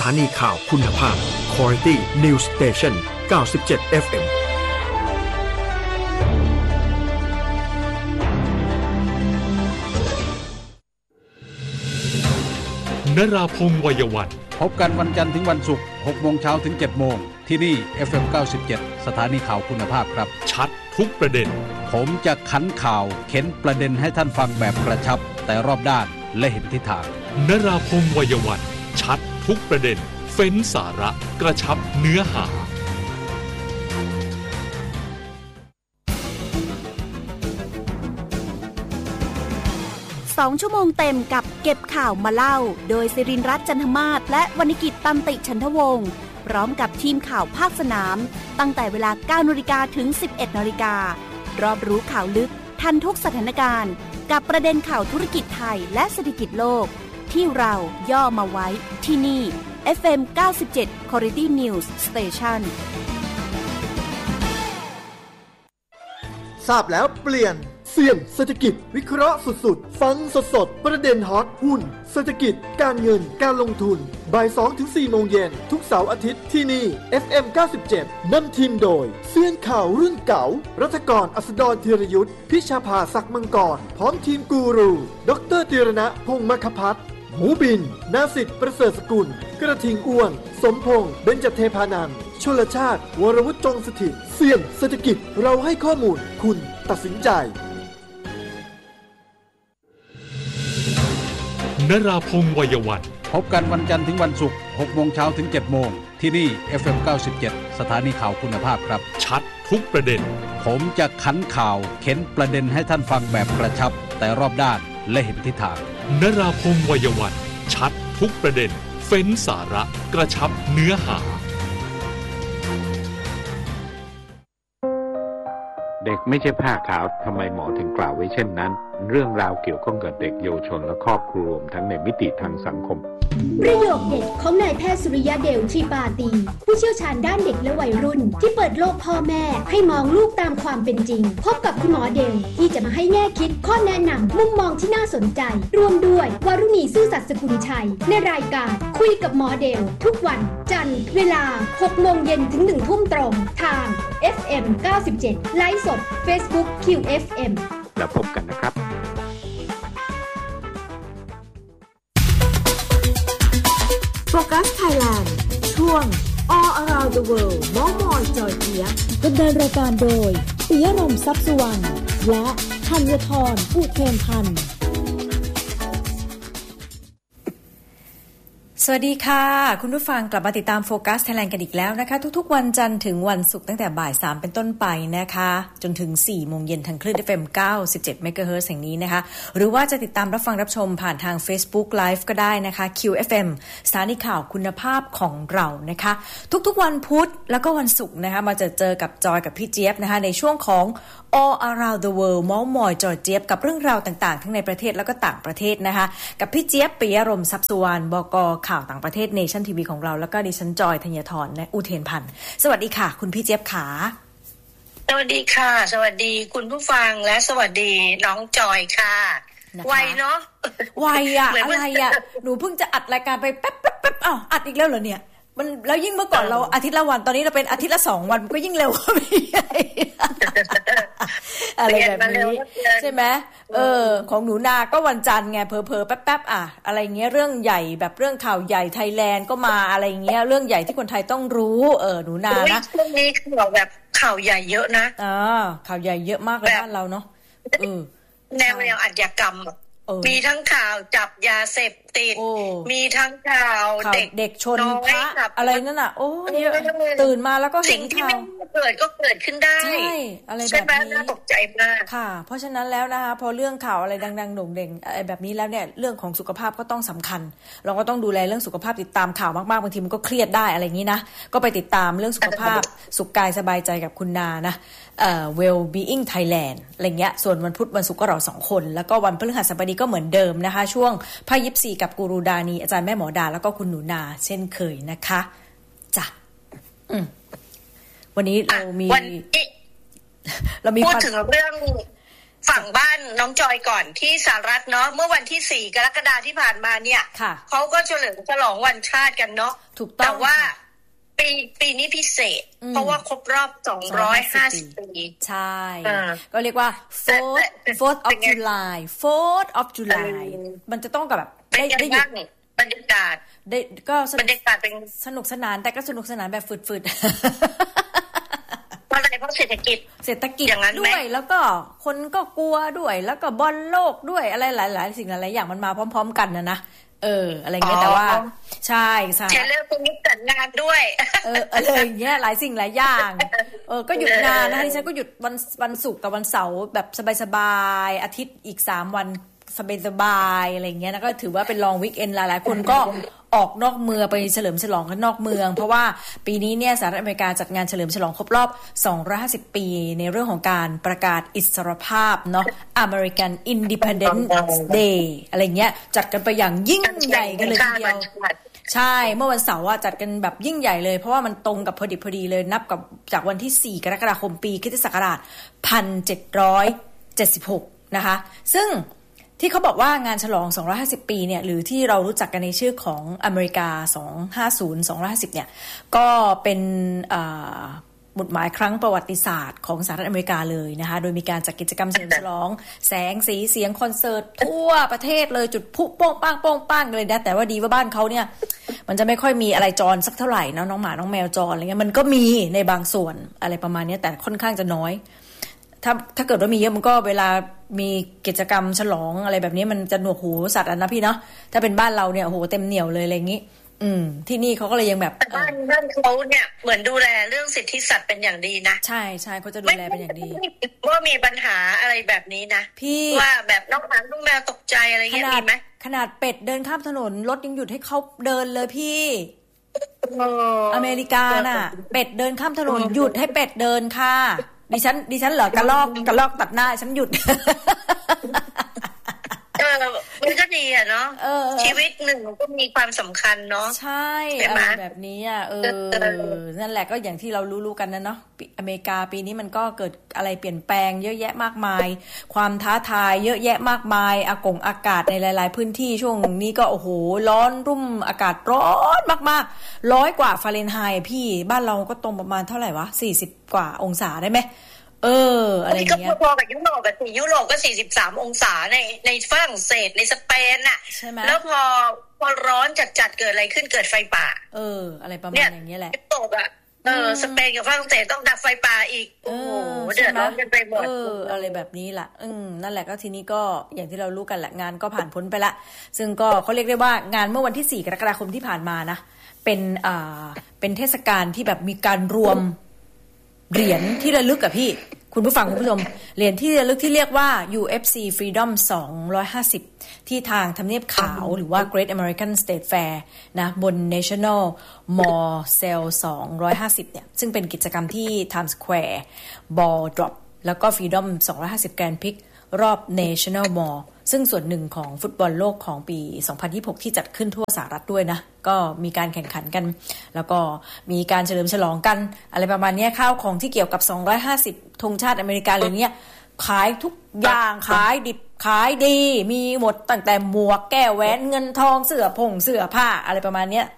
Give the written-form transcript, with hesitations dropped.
านีข่าวคุณภาพ Quality News Station 97 FM นราพงษ์ วัยวันพบกันวันจันทร์ถึงวันศุกร์ 6 โมงเช้าถึง 7 โมงที่นี่ FM 97 สถานีข่าวคุณภาพครับชัดทุกประเด็นผมจะขันข่าวเข็นประเด็นให้ท่านฟังแบบกระชับแต่รอบด้านและเห็นทิศทางนราพงษ์ วัยวันชัดทุกประเด็นเฟ้นสาระกระชับเนื้อหา 2 ชั่วโมงเต็มกับเก็บข่าวมาเล่าโดยศิรินทร์รัตน์จันทมาศและวรรณกิจตันติฉันทวงศ์พร้อมกับทีมข่าวภาคสนามตั้งแต่เวลา 9 นาฬิกาถึง 11 นาฬิการอบรู้ข่าวลึกทันทุกสถานการณ์กับประเด็นข่าวธุรกิจไทยและเศรษฐกิจโลกที่เราย่อมาไว้ที่นี่ FM 97 Quality News Station ทราบแล้วเปลี่ยนเสี่ยงเศรษฐกิจวิเคราะห์สุดๆฟังสดๆประเด็นฮอตหุ้นเศรษฐกิจการเงินการลงทุนบ่าย 2-4 โมงเย็นทุกเสาร์อาทิตย์ที่นี่ FM 97 นำทีมโดยเซียนข่าวรุ่นเก่ารัฐกรอัสดรธีรยุทธพิชาภาศักดิ์มังกรพร้อมทีมกูรูดร.ธีรณะพงษ์มคภัทรหมูบินนาสิทธิ์ประเสริฐสกุลกระทิงอ้วนสมพงษ์เบญจเทพานันท์ชลชาติวรวุฒิจงสถิตเสี่ยงเศรษฐกิจเราให้ข้อมูลคุณตัดสินใจนราพงษ์ วัยวันพบกันวันจันทร์ถึงวันศุกร์ 6 โมงเช้าถึง 7 โมงที่นี่ FM 97 สถานีข่าวคุณภาพครับชัดทุกประเด็นผมจะขันข่าวเข็นประเด็นให้ท่านฟังแบบกระชับแต่รอบด้านและเห็นทิศทางนราพงษ์ วัยวันชัดทุกประเด็นเฟ้นสาระกระชับเนื้อหาเด็กไม่ใช่ผ้าขาวทำไมหมอถึงกล่าวไว้เช่นนั้นเรื่องราวเกี่ยวข้องกับเด็กเยาวชนและครอบครัวรวมทั้งในมิติทางสังคมประโยคเด็ดของนายแพทย์สุริยะเดลทรีปาตีผู้เชี่ยวชาญด้านเด็กและวัยรุ่นที่เปิดโลกพ่อแม่ให้มองลูกตามความเป็นจริงพบกับคุณหมอเดลที่จะมาให้แง่คิดข้อแนะนำมุมมองที่น่าสนใจรวมด้วยวรุณีซื่อสัตย์สกุลชัยในรายการคุยกับหมอเดลทุกวันจันทร์เวลา 6 โมงเย็นถึง 1 ทุ่มตรงทาง FM 97 ไลฟ์สด Facebook QFM แล้วพบกันนะครับโฟกัสไทยแลนด์ช่วง All Around the World มอมอยจอยเจี๊ยบดำเนินรายการโดยปิยะรมทรัพย์สุวรรณและธัญธรอุเทนพันธ์สวัสดีค่ะคุณผู้ฟังกลับมาติดตามโฟกัสไทยแลนด์กันอีกแล้วนะคะทุกๆวันจันทร์ถึงวันศุกร์ตั้งแต่บ่าย 3เป็นต้นไปนะคะจนถึง 4 โมงเย็นทางคลื่น FM 97 เมกะเฮิรตซ์แห่งนี้นะคะหรือว่าจะติดตามรับฟังรับชมผ่านทาง Facebook Live ก็ได้นะคะ QFM สถานีข่าวคุณภาพของเรานะคะทุกๆวันพุธแล้วก็วันศุกร์นะคะมาเจอกับจอยกับพี่เจี๊ยบนะคะในช่วงของ All Around the World เม้ามอยจอยเจี๊ยบกับเรื่องราวต่างๆทั้งในประเทศแล้วก็ต่างประเทศนะคะกับพี่เจี๊ยบปิยะรมทรัพย์สุวรรณบก.ข่าวต่างประเทศ Nation TV ของเราแล้วก็ดิฉันจอยธัญธรและอุเทนพันธ์สวัสดีค่ะคุณพี่เจี๊ยบขาสวัสดีค่ะสวัสดีคุณผู้ฟังและสวัสดีน้องจอยค่ะไวเนาะไวอะอะไรอะหนูเพิ่งจะอัดรายการไปแป๊บอ้าวอัดอีกแล้วเหรอเนี่ยมันแล้วยิ่งเมื่อก่อนเราอาทิตย์ละวันตอนนี้เราเป็นอาทิตย์ละ2วันก็ยิ่งเร็วเข้าไปอะไรแบบนี้ใช่ไหมของหนูนาก็วันจันทร์ไงเผลอๆแป๊บๆอะไรเงี้ยเรื่องใหญ่แบบเรื่องข่าวใหญ่ไทยแลนด์ก็มาอะไรเงี้ยเรื่องใหญ่ที่คนไทยต้องรู้หนูนานะช่วงนี้ข่าวแบบข่าวใหญ่เยอะนะข่าวใหญ่เยอะมากเลยบ้านเราเนาะแนวอาชญากรรมมีทั้งข่าวจับยาเสพติดมีทั้งข่าวเด็กชนพระอะไรนั่นน่ะโอ้ตื่นมาแล้วก็เห็นข่าวเกิดก็เกิดขึ้นได้ใช่อะไรแบบนี้น่าตกใจมากค่ะเพราะฉะนั้นแล้วนะคะพอเรื่องข่าวอะไรดังๆโด่งเด่งอะไรแบบนี้แล้วเนี่ยเรื่องของสุขภาพก็ต้องสำคัญเราก็ต้องดูแลเรื่องสุขภาพติดตามข่าวมากๆบางทีมันก็เครียดได้อะไรอย่างนี้นะก็ไปติดตามเรื่องสุขภาพสุขกายสบายใจกับคุณนานะWell-being Thailand อะไรเงี้ยส่วนวันพุธวันศุกร์ก็เรา2คนแล้วก็วันพฤหัสบดีก็เหมือนเดิมนะคะช่วงไพ่ยิปซีกับกูรูดานีอาจารย์แม่หมอดาแล้วก็คุณหนูนาเช่นเคยนะคะจ้ะวันนี้เรามีพูดถึงเรื่องฝั่งบ้านน้องจอยก่อนที่สหรัฐเนาะเมื่อวันที่4 กรกฎาคมที่ผ่านมาเนี่ยเขาก็เฉลิมฉลองวันชาติกันเนาะแต่ว่าปีนี้พิเศษเพราะว่าครบรอบ250 ปีใช่ก็เรียกว่า 4th of July 4th of July มันจะต้องกับแบบได้หยุดบรรยากาศได้ก็บรรยากาศเป็นสนุกสนานแต่ก็สนุกสนานแบบฝืดๆอะไรเพราะเศรษฐกิจด้วยแล้วก็คนก็กลัวด้วยแล้วก็บอลโลกด้วยอะไรหลายๆสิ่งหลายๆอย่างมันมาพร้อมๆกันนะอะไรเงี้ยแต่ว่าใช่เทเลอร์คุณนิจัดงานด้วยอะไรอย่างเงี้ยหลายสิ่งหลายอย่างก็หยุดงานนะคะดิฉันก็หยุดวันศุกร์กับวันเสาร์แบบสบายๆอาทิตย์อีก3 วันสบายๆอะไรเงี้ยนะก็ถือว่าเป็นลองวีคเอนด์หลายๆคนก็ออกนอกเมืองไปเฉลิมฉลองกันนอกเมืองเพราะว่าปีนี้เนี่ยสหรัฐอเมริกาจัดงานเฉลิมฉลองครบรอบ250 ปีในเรื่องของการประกาศอิสรภาพเนาะ American Independence Day อะไรเงี้ยจัดกันไปอย่างยิ่งใหญ่กันเลยทีเดียวใช่เมื่อวันเสาร์จัดกันแบบยิ่งใหญ่เลยเพราะว่ามันตรงกับพอดีเลยนับกับจากวันที่4 กรกฎาคมปีคริสตศักราช1776นะคะซึ่งที่เขาบอกว่างานฉลอง250 ปีเนี่ยหรือที่เรารู้จักกันในชื่อของอเมริกา250เนี่ยก็เป็นหมุดหมายครั้งประวัติศาสตร์ของสหรัฐอเมริกาเลยนะคะโดยมีการจัดกิจกรรมเฉลิมฉลองแสงสีเสียงคอนเสิร์ตทั่วประเทศเลยจุดพลุโป้งป้างเลยนะแต่ว่าดีว่าบ้านเขาเนี่ยมันจะไม่ค่อยมีอะไรจรสักเท่าไหร่นะน้องหมาน้องแมวจรอะไรเงี้ยมันก็มีในบางส่วนอะไรประมาณนี้แต่ค่อนข้างจะน้อยถ้าเกิดว่ามีเยอะมันก็เวลามีกิจกรรมฉลองอะไรแบบนี้มันจะหนวกหูสัตว์นะพี่เนาะถ้าเป็นบ้านเราเนี่ยโอ้โหเต็มเหนี่ยวเลยอะไรอย่างงี้ที่นี่เขาก็เลยยังแบบบ้านเขาเนี่ยเหมือนดูแลเรื่องสิทธิสัตว์เป็นอย่างดีนะใช่เขาจะดูแลเป็นอย่างดีว่ามีปัญหาอะไรแบบนี้นะพี่ว่าแบบน้องหมาน้องแมวตกใจอะไรเงี้ยมีไหมขนาดเป็ดเดินข้ามถนนรถยังหยุดให้เขาเดินเลยพี่อเมริกาน่ะเป็ดเดินข้ามถนนหยุดให้เป็ดเดินค่ะดิฉันเหรอกระลอกตัดหน้าฉันหยุดมันก็ดีอะเนาะชีวิตหนึ่งก็มีความสำคัญเนาะใช่อะไรแบบนี้อ่ะนั่นแหละก็อย่างที่เรารู้กันนะเนาะอเมริกาปีนี้มันก็เกิดอะไรเปลี่ยนแปลงเยอะแยะมากมายความท้าทายเยอะแยะมากมายอากาศในหลายๆพื้นที่ช่วงนี้ก็โอ้โหร้อนรุ่มอากาศร้อนมากๆ100 กว่าฟาเรนไฮต์พี่บ้านเราก็ตรงประมาณเท่าไหร่วะ40 กว่าองศาได้ไหมอะไรอย่างเงี้ยก็พอกับยุโรปแบบยุโรปก็43 องศาในฝรั่งเศสในสเปนน่ะใช่ไหมแล้วพอร้อนจัดเกิดอะไรขึ้นเกิดไฟป่าอะไรประมาณอย่างเงี้ยแหละยุโรปอ่ะสเปนกับฝรั่งเศสต้องดับไฟป่าอีกโอ้โหเดือดร้อนกันไปหมดอะไรแบบนี้ล่ะนั่นแหละก็ทีนี้ก็อย่างที่เรารู้กันแหละงานก็ผ่านพ้นไปละซึ่งก็เขาเรียกได้ว่างานเมื่อวันที่4 กรกฎาคมที่ผ่านมานะเป็นเทศกาลที่แบบมีการรวมเหรียญที่ระลึกกับพี่คุณผู้ฟังคุณผู้ชมเหรียญที่ระลึกที่เรียกว่า UFC Freedom 250ที่ทางทำเนียบขาวหรือว่า Great American State Fair นะบน National Mall Sale 250เนี่ยซึ่งเป็นกิจกรรมที่ Times Square Ball Drop แล้วก็ Freedom 250 Grand Prix รอบ National Mall ซึ่งส่วนหนึ่งของฟุตบอลโลกของปี 2026 ที่จัดขึ้นทั่วสหรัฐด้วยนะก็มีการแข่งขันกันแล้วก็มีการเฉลิมฉลองกันอะไรประมาณนี้ข้าวของที่เกี่ยวกับ250ธงชาติอเมริกาเลยเนี่ยขายทุกอย่างขายดิบขายดีมีหมดตั้งแต่หมวกแก้วแหวนเงินทองเสื้อผ้าอะไรประมาณนี้